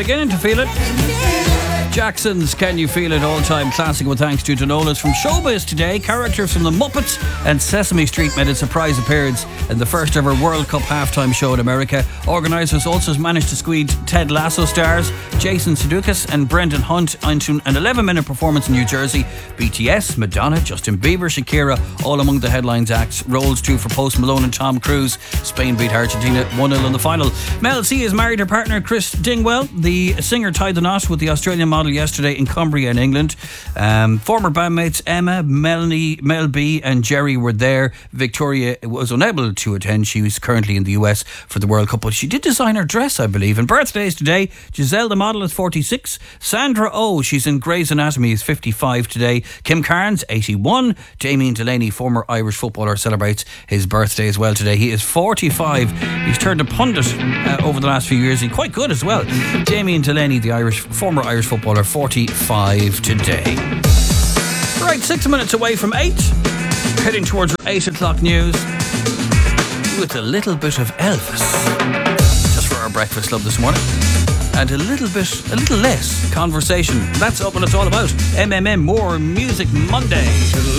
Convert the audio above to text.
beginning to feel it. Jackson's Can You Feel It, all-time classic with thanks to Danolas. From Showbiz today, characters from The Muppets and Sesame Street made a surprise appearance in the first ever World Cup halftime show in America. Organisers also managed to squeeze Ted Lasso stars Jason Sudeikis and Brendan Hunt into an 11-minute performance in New Jersey. BTS, Madonna, Justin Bieber, Shakira, all among the headlines acts. Roles too for Post Malone and Tom Cruise. Spain beat Argentina 1-0 in the final. Mel C is married to partner Chris Dingwell. The singer tied the knot with the Australian model yesterday in Cumbria in England. Former bandmates Emma, Melanie, Mel B and Jerry were there. Victoria was unable to attend. She was currently in the US for the World Cup, but she did design her dress, I believe. And birthdays today: Giselle the model is 46, Sandra Oh, she's in Grey's Anatomy, is 55 today, Kim Carnes 81, Damien Delaney, former Irish footballer, celebrates his birthday as well today. He is 45. He's turned a pundit over the last few years. He's quite good as well. Damien Delaney, the former Irish footballer, 45 today. Right, 6 minutes away from 8, heading towards 8 o'clock news with a little bit of Elvis just for our breakfast club this morning, and a little less conversation. That's up, and it's all about MMM, More Music Monday.